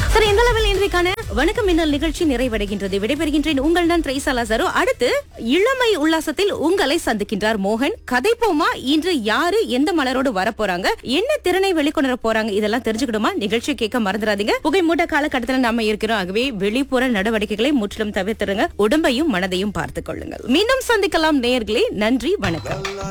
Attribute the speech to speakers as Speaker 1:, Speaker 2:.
Speaker 1: சரி, இந்த அளவில் இன்றைக்கான வணக்கம் மின்னல் நிகழ்ச்சி நிறைவடைகின்றது. விடைபெறுகின்றேன். உங்கள் நான் ட்ரைசா லாசாரோ. அடுத்து இளமை உல்லாசத்தில் உங்களை சந்திக்கின்றார் மோகன். கதை போமா, இன்று யாரு எந்த மலரோடு வரப்போறாங்க, என்ன திறனை வெளிக்கொணர போறாங்க, இதெல்லாம் தெரிஞ்சுக்கணுமா? நிகழ்ச்சி கேட்க மறந்துடாதீங்க. புகை மூட்ட காலகட்டத்தில் நாம இருக்கிறோம். ஆகவே வெளிப்புற நடவடிக்கைகளை முற்றிலும் தவிர்த்துருங்க. உடம்பையும் மனதையும் பார்த்துக் கொள்ளுங்கள். மீண்டும் சந்திக்கலாம் நேயர்களே. நன்றி, வணக்கம்.